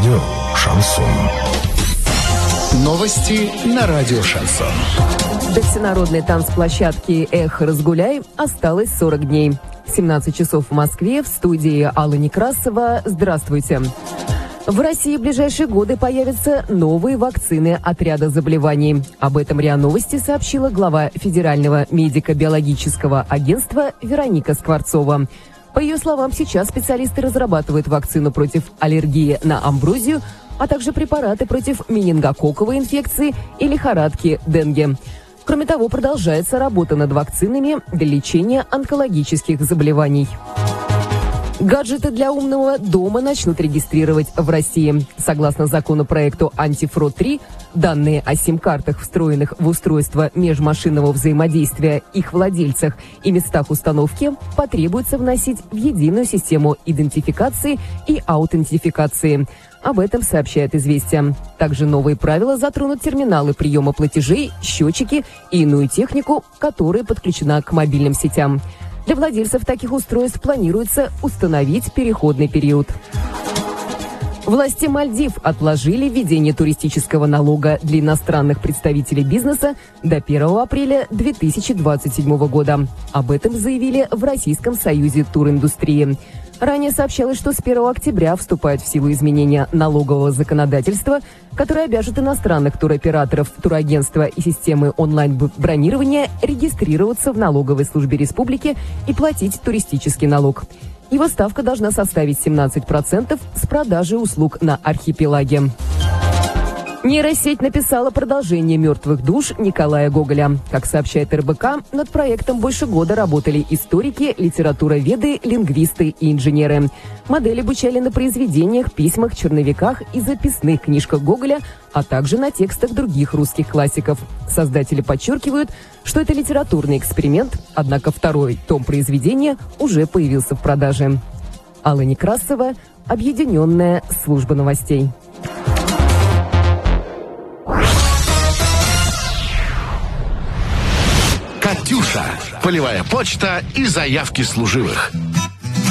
Радио «Шансон». Новости на радио «Шансон». До всенародной танцплощадки «Эх, разгуляй» осталось 40 дней. 17 часов в Москве, в студии Алла Некрасова. Здравствуйте. В России в ближайшие годы появятся новые вакцины от ряда заболеваний. Об этом РИА Новости сообщила глава Федерального медико-биологического агентства Вероника Скворцова. По ее словам, сейчас специалисты разрабатывают вакцину против аллергии на амброзию, а также препараты против менингококковой инфекции и лихорадки денге. Кроме того, продолжается работа над вакцинами для лечения онкологических заболеваний. Гаджеты для умного дома начнут регистрировать в России. Согласно законопроекту «Антифрод-3», данные о сим-картах, встроенных в устройство межмашинного взаимодействия, их владельцах и местах установки, потребуется вносить в единую систему идентификации и аутентификации. Об этом сообщает «Известия». Также новые правила затронут терминалы приема платежей, счетчики и иную технику, которая подключена к мобильным сетям. Для владельцев таких устройств планируется установить переходный период. Власти Мальдив отложили введение туристического налога для иностранных представителей бизнеса до 1 апреля 2027 года. Об этом заявили в Российском союзе туриндустрии. Ранее сообщалось, что с 1 октября вступают в силу изменения налогового законодательства, которые обяжут иностранных туроператоров, турагентства и системы онлайн-бронирования регистрироваться в налоговой службе республики и платить туристический налог. Его ставка должна составить 17% с продажи услуг на архипелаге. Нейросеть написала продолжение «Мертвых душ» Николая Гоголя. Как сообщает РБК, над проектом больше года работали историки, литературоведы, лингвисты и инженеры. Модель обучали на произведениях, письмах, черновиках и записных книжках Гоголя, а также на текстах других русских классиков. Создатели подчеркивают, что это литературный эксперимент, однако второй том произведения уже появился в продаже. Алла Некрасова, Объединенная служба новостей. «Катюша» – полевая почта и заявки служивых.